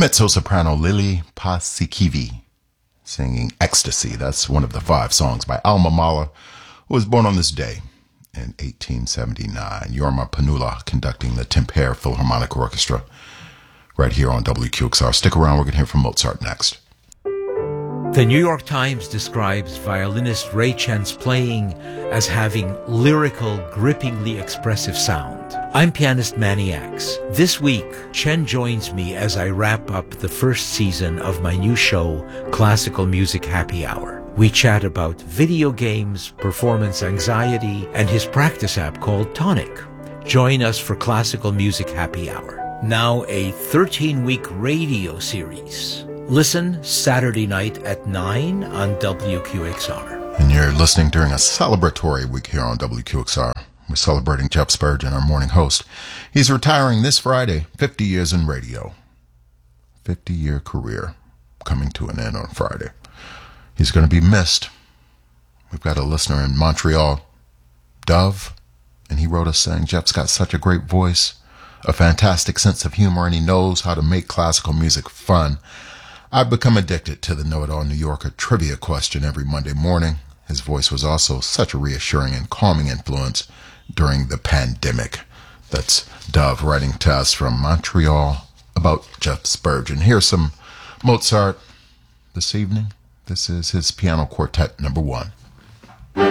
Mezzo-soprano Lily Paasikivi singing Ecstasy. That's one of the 5 songs by Alma Mahler, who was born on this day in 1879. Jorma Panula conducting the Tampere Philharmonic Orchestra right here on WQXR. Stick around, we're going to hear from Mozart next. The New York Times describes violinist Ray Chen's playing as having lyrical, grippingly expressive sound. I'm pianist Manny Axe. This week, Chen joins me as I wrap up the first season of my new show, Classical Music Happy Hour. We chat about video games, performance anxiety, and his practice app called Tonic. Join us for Classical Music Happy Hour. Now a 13-week radio series. Listen Saturday night at 9 on WQXR. And you're listening during a celebratory week here on WQXR. We're celebrating Jeff Spurgeon, our morning host. He's retiring this Friday, 50 years in radio. 50-year career coming to an end on Friday. He's going to be missed. We've got a listener in Montreal, Dove, and he wrote us saying, Jeff's got such a great voice, a fantastic sense of humor, and he knows how to make classical music fun. I've become addicted to the Know-It-All New Yorker trivia question every Monday morning. His voice was also such a reassuring and calming influence during the pandemic. That's Dove writing to us from Montreal about Jeff Spurgeon. Here's some Mozart this evening. This is his piano quartet number 1.